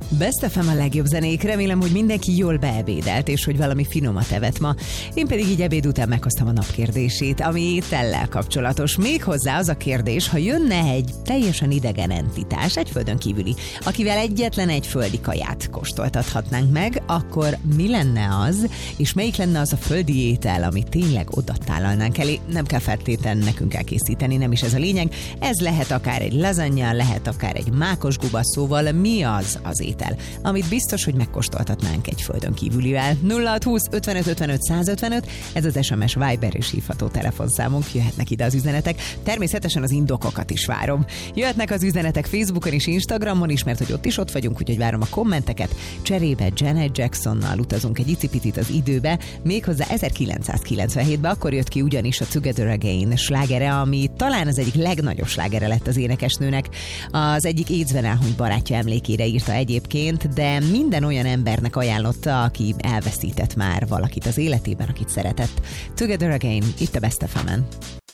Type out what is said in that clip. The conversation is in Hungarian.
Best FM a legjobb zenék, remélem, hogy mindenki jól beebédelt, és hogy valami finomat evett ma. Én pedig így ebéd után meghoztam a napkérdését, ami étellel kapcsolatos. Méghozzá az a kérdés, ha jönne egy teljesen idegen entitás, egy földön kívüli, akivel egyetlen egy földi kaját kóstoltathatnánk meg, akkor mi lenne az, és melyik lenne az a földi étel, amit tényleg oda tálalnánk elé? Nem kell feltétlenül nekünk elkészíteni, nem is ez a lényeg. Ez lehet akár egy lazanya, lehet akár egy mákos guba, szóval mi az étel, amit biztos, hogy megkóstoltatnánk egy földön kívülivel. 0620 55 55 155, ez az SMS, Viber és hívható telefonszámunk, jöhetnek ide az üzenetek. Természetesen az indokokat is várom. Jöhetnek az üzenetek Facebookon és Instagramon is, mert hogy ott vagyunk, úgyhogy várom a kommenteket. Cserébe Janet Jacksonnal utazunk egy icipitit az időbe, méghozzá 1997-ben, akkor jött ki ugyanis a Together Again slágere, ami talán az egyik legnagyobb slágere lett az énekesnőnek. Az egyik AIDS-ben elhunyt barátja emlékére írta egyébként, de minden olyan embernek ajánlotta, aki elveszített már valakit az életében, akit szeretett. Together Again, itt a Best FM-en.